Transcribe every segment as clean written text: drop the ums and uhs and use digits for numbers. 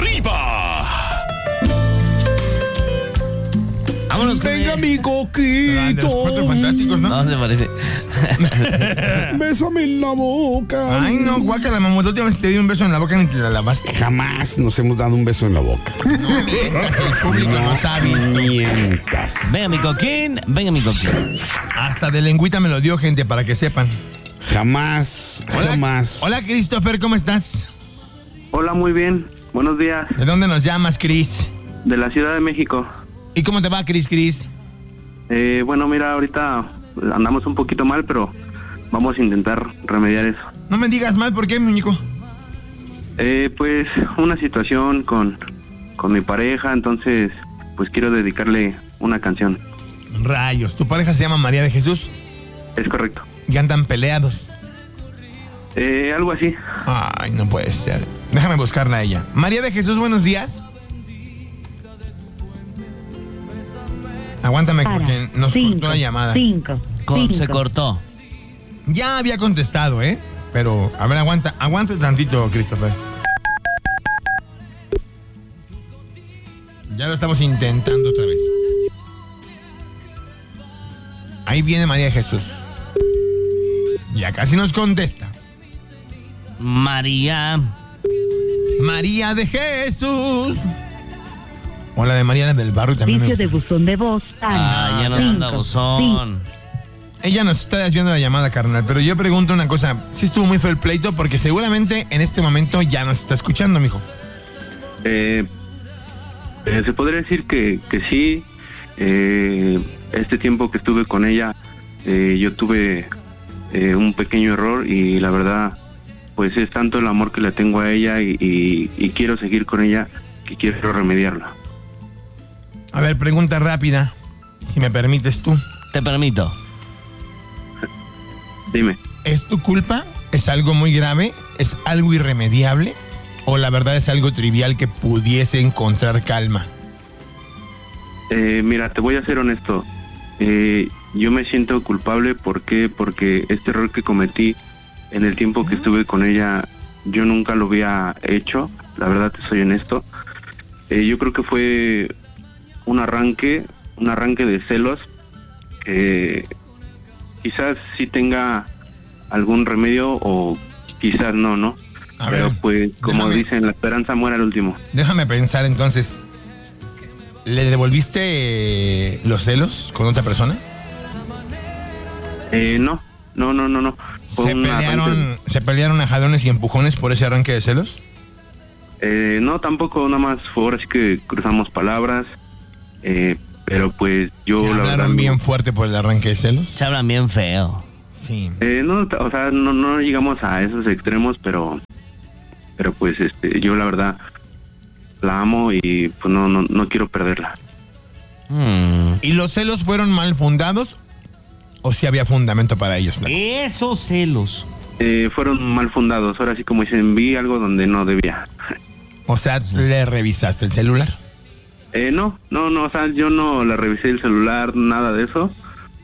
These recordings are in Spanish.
arriba. Vámonos con Venga, mi De coquito. los Cuatro Fantásticos, ¿no? No se parece. Bésame en la boca. Ay, no, guácala, mamá. La última vez te di un beso en la boca ni te la lavaste. Jamás nos hemos dado un beso en la boca. No mientas, el público no sabe. mientas. Venga, mi coquín. Venga, mi coquín. Hasta de lengüita me lo dio, gente, para que sepan. Jamás, jamás. Hola, Christopher, ¿cómo estás? Hola, muy bien. Buenos días. ¿De dónde nos llamas, Chris? De la Ciudad de México. ¿Y cómo te va, Chris? Bueno, mira, ahorita andamos un poquito mal, pero vamos a intentar remediar eso. No me digas mal, ¿por qué, muñeco? Pues una situación con mi pareja, entonces pues quiero dedicarle una canción. Rayos, ¿tu pareja se llama María de Jesús? Es correcto. Y andan peleados. Algo así. Ay, no puede ser. Déjame buscarla a ella. María de Jesús, buenos días. Aguántame porque nos cortó la llamada. Se cortó. Ya había contestado, ¿eh? Pero, a ver, aguanta tantito, Christopher. Ya lo estamos intentando otra vez. Ahí viene María de Jesús. Ya casi nos contesta. María de Jesús. O la de Mariana del Barrio también. Servicio de buzón de voz. Ya no anda buzón. Ella nos está desviando la llamada, carnal. Pero yo pregunto una cosa. Sí estuvo muy feo el pleito porque seguramente en este momento ya nos está escuchando, mijo. Se podría decir que sí. Este tiempo que estuve con ella, yo tuve un pequeño error y la verdad, pues es tanto el amor que le tengo a ella y quiero seguir con ella que quiero remediarlo. A ver, pregunta rápida, si me permites tú. Te permito. Dime. ¿Es tu culpa? ¿Es algo muy grave? ¿Es algo irremediable? ¿O la verdad es algo trivial que pudiese encontrar calma? Mira, te voy a ser honesto. Yo me siento culpable. ¿Por qué? Porque este error que cometí en el tiempo que estuve con ella, yo nunca lo había hecho. La verdad, te soy honesto. Yo creo que fue un arranque de celos que quizás sí tenga algún remedio o quizás no. Pero pues, como dicen, la esperanza muere al último. Déjame pensar entonces. ¿Le devolviste los celos con otra persona? No. ¿Se pelearon a jalones y empujones por ese arranque de celos? No, tampoco, nada más fue ahora sí que cruzamos palabras, pero pues yo... ¿Se hablaron bien fuerte por el arranque de celos? Se hablan bien feo. Sí. No, o sea, no llegamos a esos extremos, pero pues yo la verdad la amo y pues no quiero perderla. ¿Y los celos fueron mal fundados o si había fundamento para ellos? Esos celos. Fueron mal fundados, ahora sí como dicen, vi algo donde no debía. O sea, ¿le revisaste el celular? No, o sea, yo no le revisé el celular, nada de eso.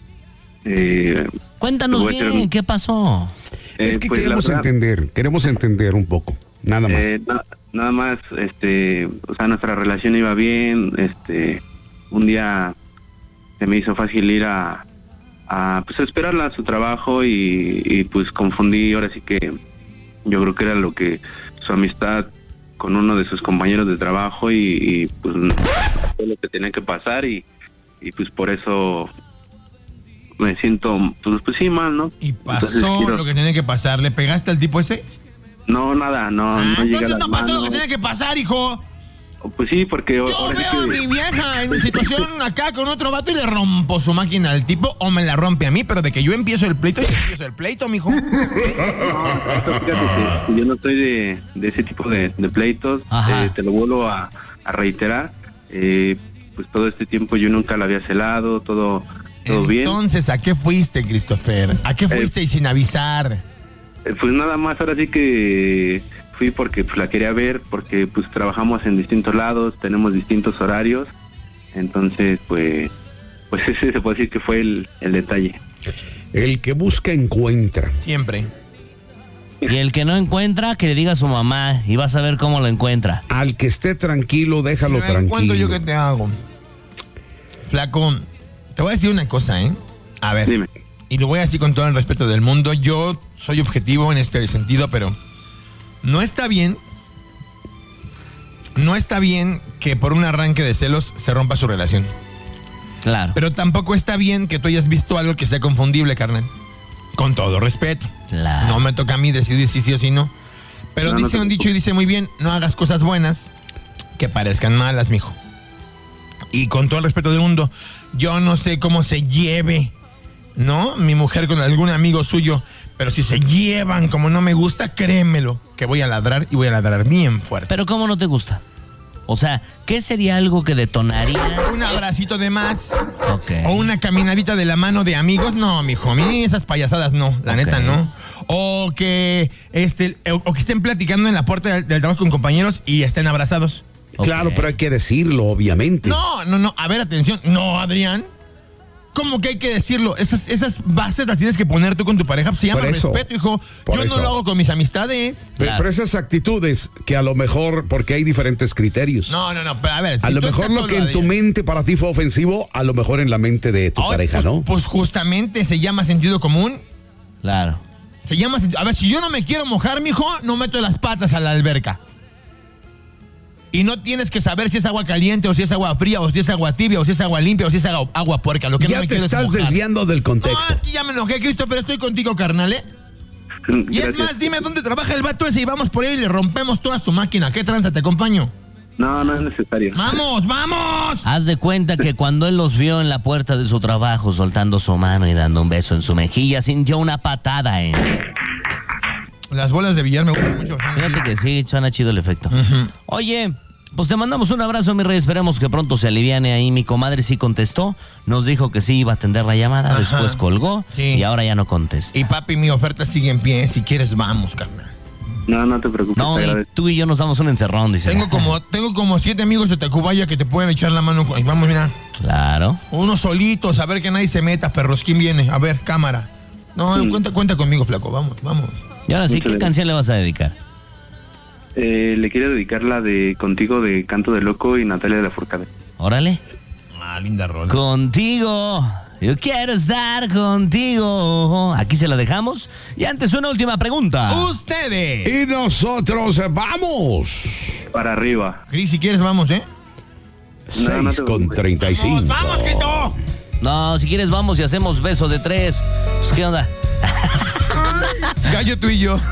Cuéntanos bien, ¿qué pasó? Es que pues, queremos entender un poco, nada más. Nada más, o sea, nuestra relación iba bien, un día se me hizo fácil ir a pues esperarla a su trabajo y pues confundí, ahora sí que yo creo que era lo que su amistad con uno de sus compañeros de trabajo y pues fue lo que tenía que pasar y pues por eso me siento pues sí mal, ¿no? Y pasó lo que tenía que pasar. ¿Le pegaste al tipo ese? No, nada, no llegué a entonces las no pasó lo manos. que tenía que pasar, hijo. Pues sí, porque Yo ahora sí veo a que... mi vieja en situación acá con otro vato y le rompo su máquina al tipo o me la rompe a mí, pero de que yo empiezo el pleito, mijo. No, fíjate que yo no estoy de ese tipo de pleitos. Te lo vuelvo a reiterar. Pues todo este tiempo yo nunca la había celado, todo bien. Entonces, ¿a qué fuiste, Christopher? ¿A qué fuiste y sin avisar? Pues nada más, ahora sí que fui porque pues la quería ver, porque pues trabajamos en distintos lados, tenemos distintos horarios, entonces pues ese se puede decir que fue el detalle. El que busca encuentra. Siempre. Y el que no encuentra, que le diga a su mamá y vas a ver cómo lo encuentra. Al que esté tranquilo, déjalo tranquilo. ¿Cuánto yo que te hago? Flaco, te voy a decir una cosa, ¿eh? A ver. Dime. Y lo voy a decir con todo el respeto del mundo. Yo soy objetivo en este sentido, pero no está bien. No está bien que por un arranque de celos se rompa su relación. Claro. Pero tampoco está bien que tú hayas visto algo que sea confundible, carnal. Con todo respeto. Claro. No me toca a mí decidir si sí o si no. Pero No, dice no un dicho y dice muy bien, no hagas cosas buenas que parezcan malas, mijo. Y con todo el respeto del mundo, yo no sé cómo se lleve, ¿no? Mi mujer con algún amigo suyo, pero si se llevan como no me gusta, créemelo, que voy a ladrar y voy a ladrar bien fuerte. Pero ¿cómo no te gusta? O sea, ¿qué sería algo que detonaría? Un abracito de más. Ok. O una caminadita de la mano de amigos, no, mijo, a mí esas payasadas no, la neta no. O que o que estén platicando en la puerta del trabajo con compañeros y estén abrazados. Claro, Ok. pero hay que decirlo, obviamente. No, a ver, atención. No, Adrián. ¿Cómo que hay que decirlo? Esas bases las tienes que poner tú con tu pareja. Se llama Por eso, respeto, hijo. por Yo eso. no lo hago con mis amistades. Pero esas actitudes que a lo mejor, porque hay diferentes criterios. No, pero a ver. A lo mejor lo que en tu mente para ti fue ofensivo, a lo mejor en la mente de tu pareja, ¿no? Pues justamente se llama sentido común. Claro. Se llama. A ver, si yo no me quiero mojar, mijo, no meto las patas a la alberca. Y no tienes que saber si es agua caliente, o si es agua fría, o si es agua tibia, o si es agua limpia, o si es agua puerca. Lo que Ya no me te quiero es estás mojar. desviando del contexto. No, es que ya me enojé, Christopher. Estoy contigo, carnal, ¿eh? Y es Gracias. más, dime dónde trabaja el vato ese y vamos por ahí y le rompemos toda su máquina. ¿Qué tranza? Te acompaño. No, no es necesario. ¡Vamos! Haz de cuenta que cuando él los vio en la puerta de su trabajo soltando su mano y dando un beso en su mejilla, sintió una patada en... Las bolas de billar me gustan mucho. Fíjate que sí, suena chido el efecto. Oye, pues te mandamos un abrazo, mi rey. Esperemos que pronto se aliviane ahí. Mi comadre sí contestó. Nos dijo que sí iba a atender la llamada. Ajá. Después colgó Sí. y ahora ya no contesta. Y papi, mi oferta sigue en pie. Si quieres, vamos, carnal. No, no te preocupes. No, te y agradezco. tú y yo nos damos un encerrón, dice. Tengo como 7 amigos de Tacubaya que te pueden echar la mano. Y vamos, mira. Claro. Unos solitos, a ver que nadie se meta, perros. ¿Quién viene? A ver, cámara. No, cuenta conmigo, flaco. Vamos. Y ahora sí, Muchas ¿qué gracias. canción le vas a dedicar? Le quiero dedicar la de Contigo de Canto de Loco y Natalia de la Furcade. Órale. Ah, linda rola. Contigo. Yo quiero estar contigo. Aquí se la dejamos. Y antes una última pregunta. Ustedes. Y nosotros vamos. Para arriba. Cris, si quieres, vamos, ¿eh? No, no te 6:35. ¡Vamos, Quito! No, si quieres vamos y hacemos beso de 3. Pues, ¿qué onda? Gallo, tú y yo.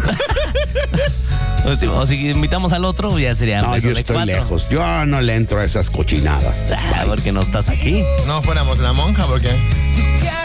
O si invitamos al otro, ya sería No, beso yo de estoy 4. lejos. Yo no le entro a esas cochinadas. Ah, porque no estás aquí. No fuéramos la monja, porque...